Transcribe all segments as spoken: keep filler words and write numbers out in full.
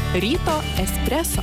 Ryto espreso.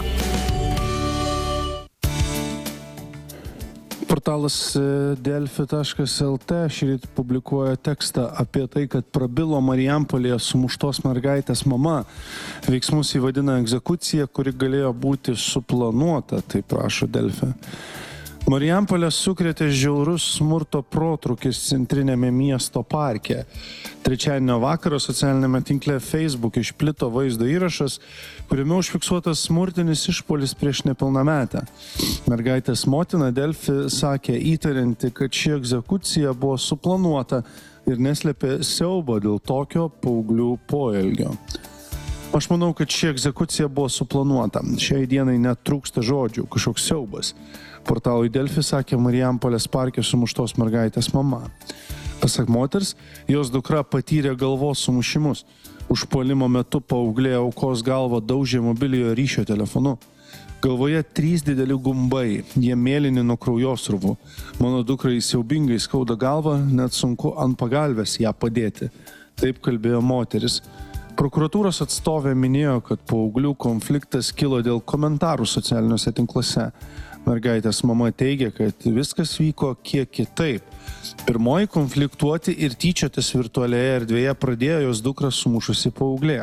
Portalas delfi taškas lt šįryt publikuoja tekstą apie tai, kad prabilo Marijampolėje sumuštos mergaitės mama. Veiksmus įvadina egzekucija, kuri galėjo būti suplanuota, taip rašo Delfi. Marijampolę sukrėtė žiaurus smurto protrūkis centrinėme miesto parke. Trečiadienio vakarą socialinėme tinkle Facebook išplito vaizdo įrašas, kuriame užfiksuotas smurtinis išpuolis prieš nepilnametę. Mergaitės motina Delfi sakė įtarianti, kad ši egzekucija buvo suplanuota ir neslėpė siaubo dėl tokio paauglių poelgio. Aš manau, kad ši egzekucija buvo suplanuota. Šiai dienai net trūksta žodžių, kažkoks siaubas. Portalui Delfi sakė Marijampolės parke sumuštos mergaitės mama. Pasak moters, jos dukra patyrė galvos sumušimus. Užpuolimo metu paauglė aukos galvą daužė mobiliojo ryšio telefonu. Galvoje trys dideli gumbai, jie mėlyni nuo kraujosruvų. Mano dukrai siaubingai skauda galvą, net sunku ant pagalvės ją padėti. Taip kalbėjo moteris. Prokuratūros atstovė minėjo, kad paauglių konfliktas kilo dėl komentarų socialiniuose tinkluose. Mergaitės mama teigia, kad viskas vyko kiek kitaip. Pirmoji konfliktuoti ir tyčiotis virtualioje erdvėje pradėjo jos dukrą sumušusi paauglė.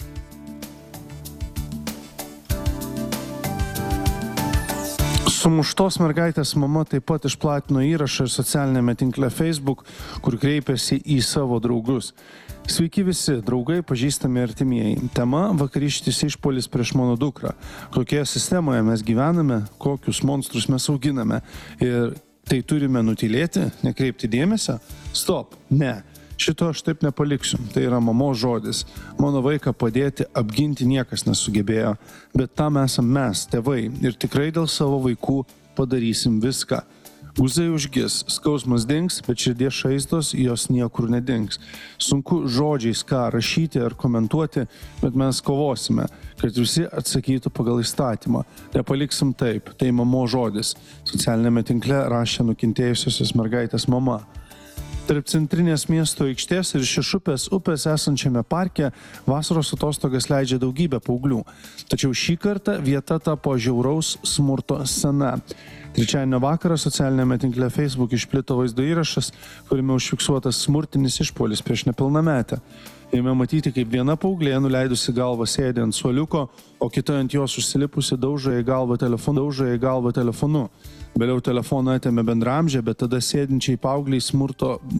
Sumuštos mergaitės mama taip pat išplatino įrašą socialinėme tinkle Facebook, kur kreipėsi į savo draugus. Sveiki visi, draugai, pažįstami artimieji. Tema – vakarykštis išpuolis prieš mano dukrą. Kokioje sistemoje mes gyvename, kokius monstrus mes auginame. Ir tai turime nutylėti, nekreipti dėmesio? Stop, ne. Šito aš taip nepaliksiu. Tai yra mamos žodis. Mano vaiką padėti, apginti niekas nesugebėjo. Bet tam esam mes, tėvai. Ir tikrai dėl savo vaikų padarysim viską. Guzai užgis, skausmas dings, bet širdies žaizdos jos niekur nedings. Sunku žodžiais ką rašyti ar komentuoti, bet mes kovosime, kad visi atsakytų pagal įstatymą. Nepaliksim taip, tai mamos žodis. Socialinėme tinkle rašė nukentėjusiosios mergaitės mama. Tarp centrinės miesto aikštės ir Šešupės upės esančiame parke vasaros atostogas leidžia daugybė paauglių. Tačiau šį kartą vieta tapo žiauraus smurto scena. Trečiadienio vakarą socialinėme tinkle Facebook išplito vaizdo įrašas, kuriame užfiksuotas smurtinis išpuolis prieš nepilnametę. Jame matyti, kaip viena paauglė nuleidusi galvą sėdė ant suoliuko, o kita ant jos užsilipusi daužo į galvą telefonu, daužo į galvą telefonu. Vėliau telefoną atėmė bendramžė, bet tada sėdinčiai paaugliai smurto